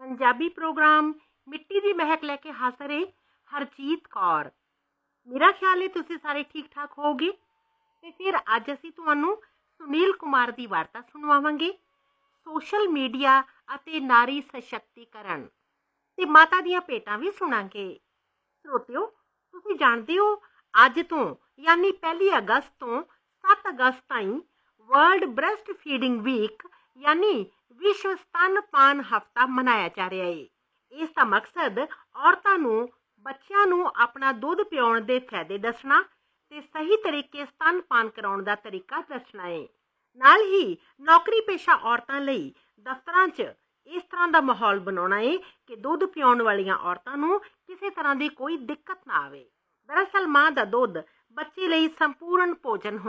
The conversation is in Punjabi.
ਪੰਜਾਬੀ ਪ੍ਰੋਗਰਾਮ ਮਿੱਟੀ ਦੀ ਮਹਿਕ ਲੈ ਕੇ ਹਾਜ਼ਰ ਹੈ ਹਰਜੀਤ ਕੌਰ। ਮੇਰਾ ਖਿਆਲ ਹੈ ਤੁਸੀਂ ਸਾਰੇ ਠੀਕ ਠਾਕ ਹੋਗੇ। ਤੇ ਫਿਰ ਅੱਜ ਅਸੀਂ ਤੁਹਾਨੂੰ ਸੁਨੀਲ ਕੁਮਾਰ ਦੀ ਵਾਰਤਾ ਸੁਣਵਾਵਾਂਗੇ। ਸੋਸ਼ਲ ਮੀਡੀਆ ਅਤੇ ਨਾਰੀ ਸਸ਼ਕਤੀਕਰਨ ਤੇ ਮਾਤਾ ਦੀਆਂ ਭੇਟਾਂ ਵੀ ਸੁਣਾਂਗੇ। ਸਰੋਤਿਓ, ਤੁਸੀਂ ਜਾਣਦੇ ਹੋ ਅੱਜ ਤੋਂ ਯਾਨੀ 1 ਅਗਸਤ ਤੋਂ 7 ਅਗਸਤ ਤਾਈਂ ਵਰਲਡ ਬ੍ਰੈਸਟ ਫੀਡਿੰਗ ਵੀਕ ਯਾਨੀ ਵਿਸ਼ਵ ਸਤਨਪਾਨ ਹਫ਼ਤਾ ਮਨਾਇਆ ਜਾ ਰਿਹਾ ਹੈ। ਇਸ ਦਾ ਮਕਸਦ ਔਰਤਾਂ ਨੂੰ ਬੱਚਿਆਂ ਨੂੰ ਆਪਣਾ ਦੁੱਧ ਪਿਆਉਣ ਦੇ ਫਾਇਦੇ ਦੱਸਣਾ ਤੇ ਸਹੀ ਤਰੀਕੇ ਸਤਨਪਾਨ ਕਰਾਉਣ ਦਾ ਤਰੀਕਾ ਦੱਸਣਾ ਹੈ। ਨਾਲ ਹੀ ਨੌਕਰੀ ਪੇਸ਼ਾ ਔਰਤਾਂ ਲਈ ਦਫ਼ਤਰਾਂ 'ਚ ਇਸ ਤਰ੍ਹਾਂ ਦਾ ਮਾਹੌਲ ਬਣਾਉਣਾ ਹੈ ਕਿ ਦੁੱਧ ਪਿਆਉਣ ਵਾਲੀਆਂ ਔਰਤਾਂ ਨੂੰ ਕਿਸੇ ਤਰ੍ਹਾਂ ਦੀ ਕੋਈ ਦਿੱਕਤ ਨਾ ਆਵੇ। ਦਰਅਸਲ ਮਾਂ ਦਾ ਦੁੱਧ ਬੱਚੇ ਲਈ ਸੰਪੂਰਨ ਭੋਜਨ